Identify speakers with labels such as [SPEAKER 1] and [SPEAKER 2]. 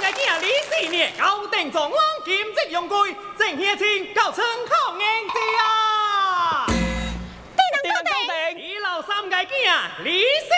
[SPEAKER 1] 个囝李四年高定状元，金质用贵，正hier亲高称好颜值啊！
[SPEAKER 2] 地人高定，
[SPEAKER 1] 二老三个囝李四